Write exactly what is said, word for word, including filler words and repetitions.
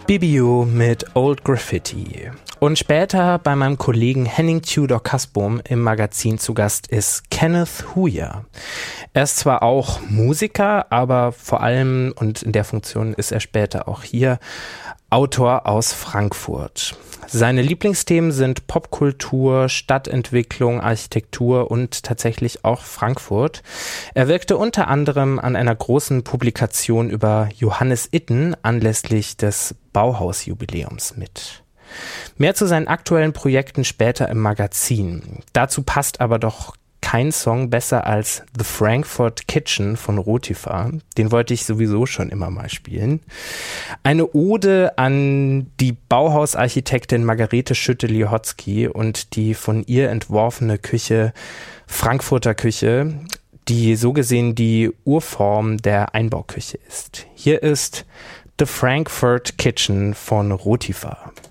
B B U mit Old Graffiti. Und später bei meinem Kollegen Henning Tudor Kasbohm im Magazin zu Gast ist Kenneth Huya. Er ist zwar auch Musiker, aber vor allem, und in der Funktion ist er später auch hier, Autor aus Frankfurt. Seine Lieblingsthemen sind Popkultur, Stadtentwicklung, Architektur und tatsächlich auch Frankfurt. Er wirkte unter anderem an einer großen Publikation über Johannes Itten anlässlich des Bauhausjubiläums mit. Mehr zu seinen aktuellen Projekten später im Magazin. Dazu passt aber doch kein Song besser als The Frankfurt Kitchen von Rotifa. Den wollte ich sowieso schon immer mal spielen. Eine Ode an die Bauhausarchitektin Margarete Schütte-Lihotzky und die von ihr entworfene Küche, Frankfurter Küche, die so gesehen die Urform der Einbauküche ist. Hier ist The Frankfurt Kitchen von Rotifa.